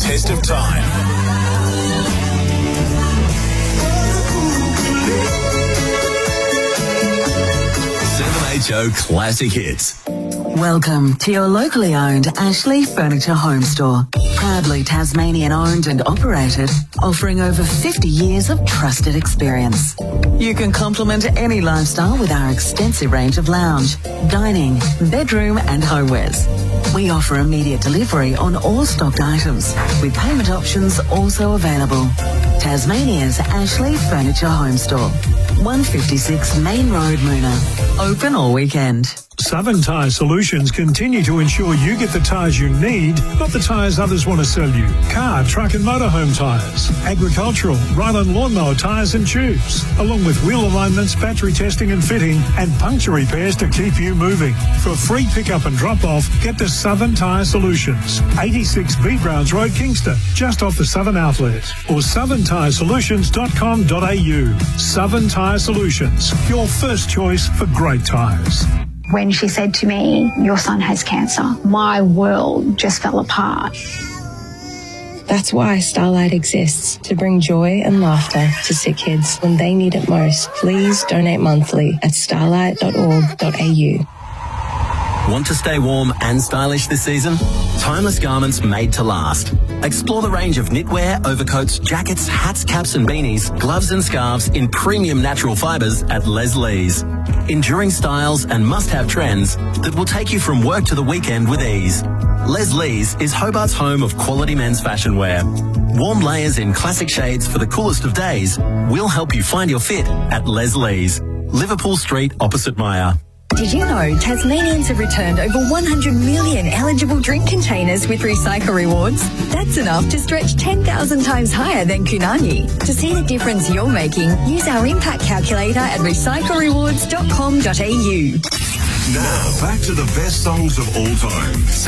test of time. 7HO Classic Hits. Welcome to your locally owned Ashley Furniture Home Store. Proudly Tasmanian owned and operated, offering over 50 years of trusted experience. You can complement any lifestyle with our extensive range of lounge, dining, bedroom and homewares. We offer immediate delivery on all stocked items, with payment options also available. Tasmania's Ashley Furniture Home Store, 156 Main Road, Moona. Open all weekend. Southern Tyre Solutions continue to ensure you get the tyres you need, not the tyres others want to sell you. Car, truck and motorhome tyres, agricultural, ride-on lawnmower tyres and tubes, along with wheel alignments, battery testing and fitting, and puncture repairs to keep you moving. For free pickup and drop-off, get to Southern Tyre Solutions, 86 B Browns Road, Kingston, just off the Southern Outlet, or southerntyresolutions.com.au. Southern Tyre Solutions, your first choice for great tyres. When she said to me, "Your son has cancer," my world just fell apart. That's why Starlight exists, to bring joy and laughter to sick kids when they need it most. Please donate monthly at starlight.org.au. Want to stay warm and stylish this season? Timeless garments made to last. Explore the range of knitwear, overcoats, jackets, hats, caps and beanies, gloves and scarves in premium natural fibres at Les Lees. Enduring styles and must-have trends that will take you from work to the weekend with ease. Les Lees is Hobart's home of quality men's fashion wear. Warm layers in classic shades for the coolest of days will help you find your fit at Les Lees, Liverpool Street opposite Myer. Did you know Tasmanians have returned over 100 million eligible drink containers with Recycle Rewards? That's enough to stretch 10,000 times higher than Kunani. To see the difference you're making, use our impact calculator at recyclerewards.com.au. Now, back to the best songs of all time.